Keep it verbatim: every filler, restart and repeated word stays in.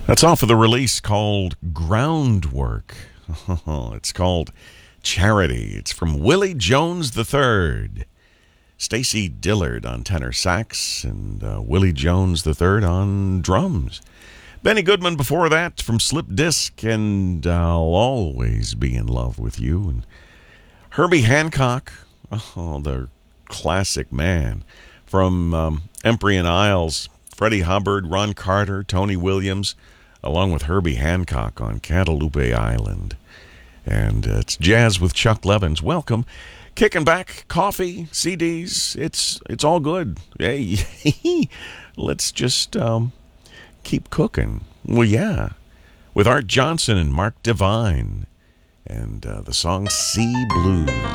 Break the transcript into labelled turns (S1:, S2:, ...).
S1: That's off of the release called Groundwork. It's called Charity. It's from Willie Jones the third. Stacy Dillard on tenor sax and uh, Willie Jones the third on drums. Benny Goodman before that from Slip Disc and I'll Always Be in Love with You. And Herbie Hancock, oh, the classic man, from um, Emprey Isles, Freddie Hubbard, Ron Carter, Tony Williams, along with Herbie Hancock on Cantaloupe Island. And uh, it's Jazz with Chuck Levins. Welcome. Kicking back, coffee, C Ds, it's it's all good. Hey, let's just um, keep cooking. Well, yeah, with Art Johnson and Mark Divine and uh, the song Sea Blues.